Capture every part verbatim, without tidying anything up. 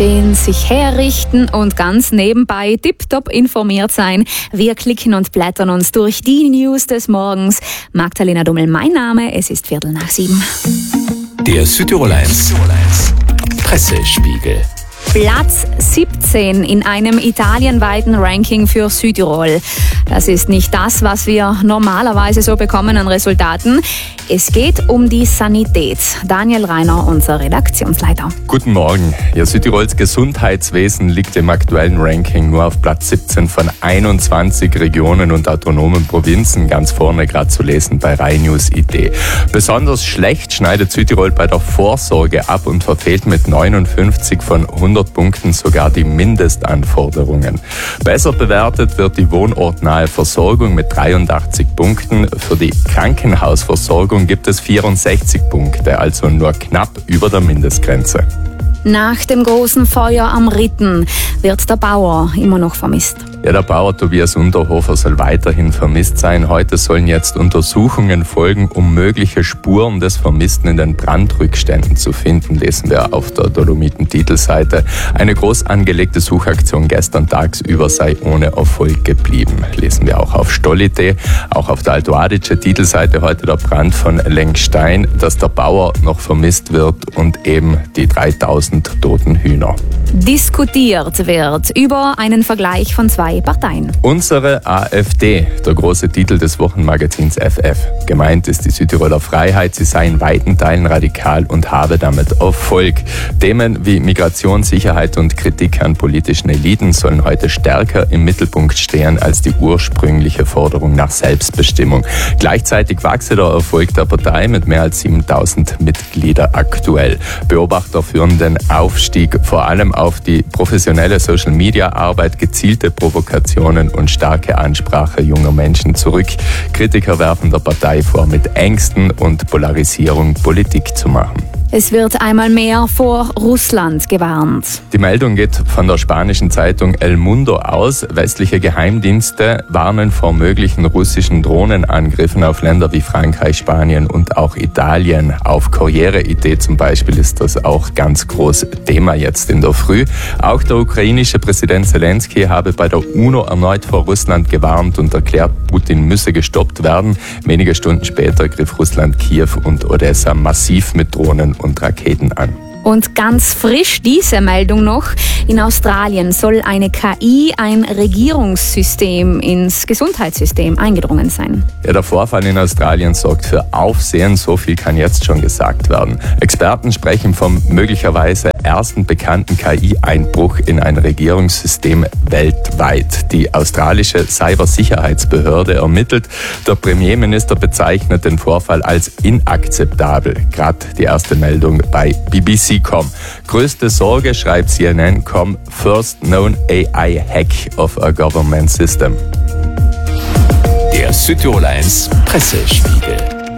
Sich herrichten und ganz nebenbei tipptopp informiert sein. Wir klicken und blättern uns durch die News des Morgens. Magdalena Dummel, mein Name, es ist Viertel nach sieben. Der Südtirol eins Pressespiegel. Platz siebzehn in einem italienweiten Ranking für Südtirol. Das ist nicht das, was wir normalerweise so bekommen an Resultaten. Es geht um die Sanität. Daniel Reiner, unser Redaktionsleiter. Guten Morgen. Ja, Südtirols Gesundheitswesen liegt im aktuellen Ranking nur auf Platz siebzehn von einundzwanzig Regionen und autonomen Provinzen. Ganz vorne gerade zu lesen bei Rai News I D. Besonders schlecht schneidet Südtirol bei der Vorsorge ab und verfehlt mit neunundfünfzig von hundert Punkten sogar die Mindestanforderungen. Besser bewertet wird die wohnortnahe Versorgung mit dreiundachtzig Punkten. Für die Krankenhausversorgung gibt es vierundsechzig Punkte, also nur knapp über der Mindestgrenze. Nach dem großen Feuer am Ritten wird der Bauer immer noch vermisst. Ja, der Bauer Tobias Unterhofer soll weiterhin vermisst sein. Heute sollen jetzt Untersuchungen folgen, um mögliche Spuren des Vermissten in den Brandrückständen zu finden, lesen wir auf der Dolomiten-Titelseite. Eine groß angelegte Suchaktion gestern tagsüber sei ohne Erfolg geblieben, lesen wir auch auf Stolite. Auch auf der Alto Adige-Titelseite heute der Brand von Lenkstein, dass der Bauer noch vermisst wird und eben die dreitausend toten Hühner. Diskutiert wird über einen Vergleich von zwei Parteien. Unsere AfD, der große Titel des Wochenmagazins F F. Gemeint ist die Südtiroler Freiheit, sie sei in weiten Teilen radikal und habe damit Erfolg. Themen wie Migration, Sicherheit und Kritik an politischen Eliten sollen heute stärker im Mittelpunkt stehen als die ursprüngliche Forderung nach Selbstbestimmung. Gleichzeitig wachse der Erfolg der Partei mit mehr als siebentausend Mitglieder aktuell. Beobachter führen den Aufstieg vor allem auf die professionelle Social-Media-Arbeit, gezielte Provokationen und starke Ansprache junger Menschen zurück. Kritiker werfen der Partei vor, mit Ängsten und Polarisierung Politik zu machen. Es wird einmal mehr vor Russland gewarnt. Die Meldung geht von der spanischen Zeitung El Mundo aus. Westliche Geheimdienste warnen vor möglichen russischen Drohnenangriffen auf Länder wie Frankreich, Spanien und auch Italien. Auf Corriere I D zum Beispiel ist das auch ganz groß Thema jetzt in der Früh. Auch der ukrainische Präsident Zelensky habe bei der UNO erneut vor Russland gewarnt und erklärt, Putin müsse gestoppt werden. Wenige Stunden später griff Russland Kiew und Odessa massiv mit Drohnen und Raketen an. Und ganz frisch diese Meldung noch. In Australien soll eine K I, ein Regierungssystem, ins Gesundheitssystem eingedrungen sein. Ja, der Vorfall in Australien sorgt für Aufsehen, so viel kann jetzt schon gesagt werden. Experten sprechen vom möglicherweise ersten bekannten K I-Einbruch in ein Regierungssystem weltweit. Die australische Cybersicherheitsbehörde ermittelt. Der Premierminister bezeichnet den Vorfall als inakzeptabel. Gerade die erste Meldung bei B B C Punkt com. Größte Sorge, schreibt C N N Punkt com, First Known A I Hack of a Government System. Der Südtirol eins Pressespiegel.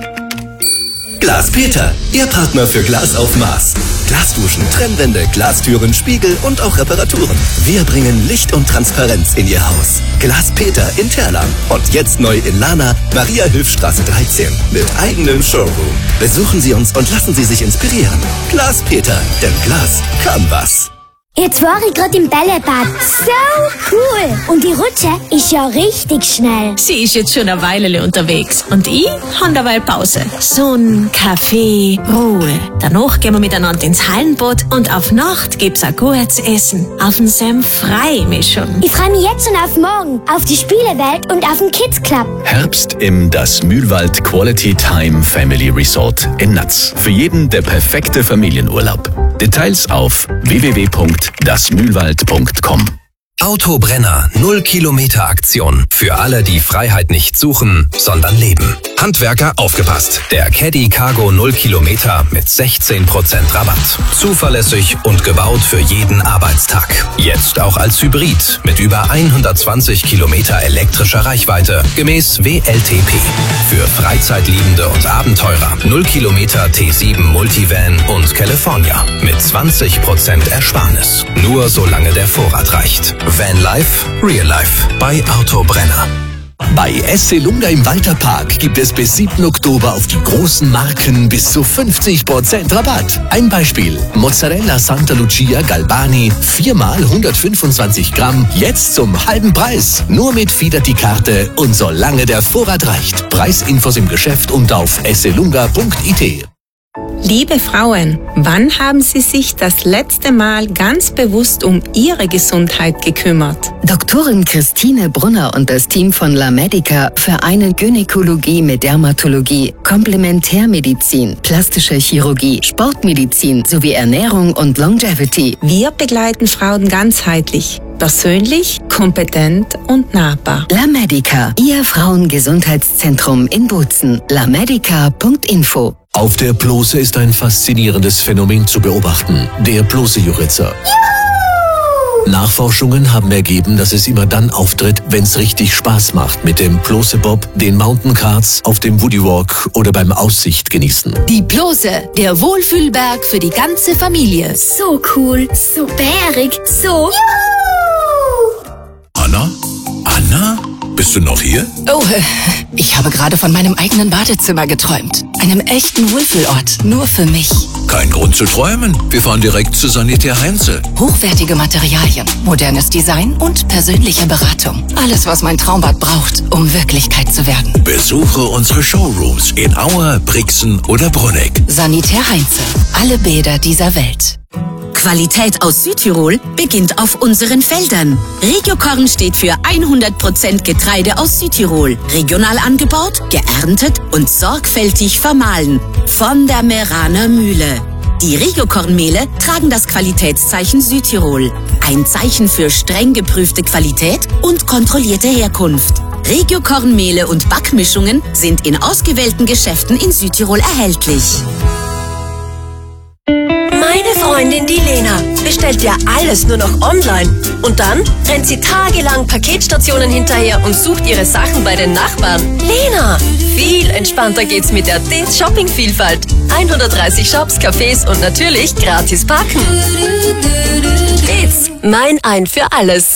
Glas Peter, Ihr Partner für Glas auf Maß. Glasduschen, Trennwände, Glastüren, Spiegel und auch Reparaturen. Wir bringen Licht und Transparenz in Ihr Haus. Glas Peter in Terlan und jetzt neu in Lana, Maria-Hilf-Straße dreizehn mit eigenem Showroom. Besuchen Sie uns und lassen Sie sich inspirieren. Glas Peter, denn Glas kann was. Jetzt war ich gerade im Bällebad. So cool. Und die Rutsche ist ja richtig schnell. Sie ist jetzt schon eine Weile unterwegs. Und ich habe derweil Pause. Sonn, Kaffee, Ruhe. Danach gehen wir miteinander ins Hallenbad und auf Nacht gibt's ein gutes Essen. Auf den Senf freu ich mich schon. Ich freue mich jetzt schon auf morgen, auf die Spielewelt und auf den Kids Club. Herbst im Das Mühlwald Quality Time Family Resort in Natz. Für jeden der perfekte Familienurlaub. Details auf w w w punkt das mühlwald punkt com. Autobrenner null Kilometer Aktion. Für alle, die Freiheit nicht suchen, sondern leben. Handwerker, aufgepasst. Der Caddy Cargo null Kilometer mit sechzehn Prozent Rabatt. Zuverlässig und gebaut für jeden Arbeitstag. Jetzt auch als Hybrid mit über hundertzwanzig Kilometer elektrischer Reichweite gemäß W L T P. Für Freizeitliebende und Abenteurer null Kilometer T sieben Multivan und California mit zwanzig Prozent Ersparnis. Nur solange der Vorrat reicht. Vanlife, Real Life bei Autobrenner. Bei Esselunga im Walterpark gibt es bis siebten Oktober auf die großen Marken bis zu fünfzig Prozent Rabatt. Ein Beispiel: Mozzarella Santa Lucia Galbani, viermal hundertfünfundzwanzig Gramm, jetzt zum halben Preis. Nur mit Fiat-Karte und solange der Vorrat reicht. Preisinfos im Geschäft und auf esselunga punkt it. Liebe Frauen, wann haben Sie sich das letzte Mal ganz bewusst um Ihre Gesundheit gekümmert? Doktorin Christine Brunner und das Team von La Medica vereinen Gynäkologie mit Dermatologie, Komplementärmedizin, plastische Chirurgie, Sportmedizin sowie Ernährung und Longevity. Wir begleiten Frauen ganzheitlich, persönlich, kompetent und nahbar. La Medica, Ihr Frauengesundheitszentrum in Bozen. la medica punkt info. Auf der Plose ist ein faszinierendes Phänomen zu beobachten: der Plose-Juritzer. Nachforschungen haben ergeben, dass es immer dann auftritt, wenn es richtig Spaß macht mit dem Plose-Bob, den Mountain Carts, auf dem Woody Walk oder beim Aussicht genießen. Die Plose, der Wohlfühlberg für die ganze Familie. So cool, so bärig, so... Anna? Anna? Bist du noch hier? Oh, ich habe gerade von meinem eigenen Badezimmer geträumt. Einem echten Wohlfühlort, nur für mich. Kein Grund zu träumen. Wir fahren direkt zu Sanitär Heinze. Hochwertige Materialien, modernes Design und persönliche Beratung. Alles, was mein Traumbad braucht, um Wirklichkeit zu werden. Besuche unsere Showrooms in Auer, Brixen oder Brunegg. Sanitär Heinze. Alle Bäder dieser Welt. Qualität aus Südtirol beginnt auf unseren Feldern. Regiokorn steht für hundert Prozent Getreide aus Südtirol. Regional angebaut, geerntet und sorgfältig vermahlen. Von der Meraner Mühle. Die Regiokornmehle tragen das Qualitätszeichen Südtirol. Ein Zeichen für streng geprüfte Qualität und kontrollierte Herkunft. Regiokornmehle und Backmischungen sind in ausgewählten Geschäften in Südtirol erhältlich. Meine Freundin, die Lena, bestellt ja alles nur noch online. Und dann rennt sie tagelang Paketstationen hinterher und sucht ihre Sachen bei den Nachbarn. Lena, viel entspannter geht's mit der D E E T Shopping-Vielfalt. hundertdreißig Shops, Cafés und natürlich gratis parken. D E E T, mein Ein für alles.